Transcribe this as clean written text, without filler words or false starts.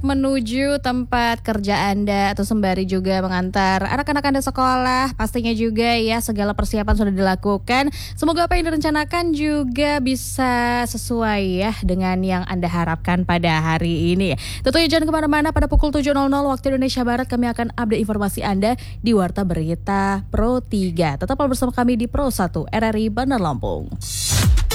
menuju tempat kerja Anda atau sembari juga mengantar anak-anak Anda sekolah. Pastinya juga ya segala persiapan sudah dilakukan. Semoga apa yang direncanakan juga bisa sesuai ya dengan yang Anda harapkan pada hari ini. Tentunya jangan kemana-mana, pada pukul 7.00 waktu Indonesia Barat kami akan update informasi Anda di Warta Berita Pro 3. Tetaplah bersama kami di Pro 1 RRI Bandar Lampung.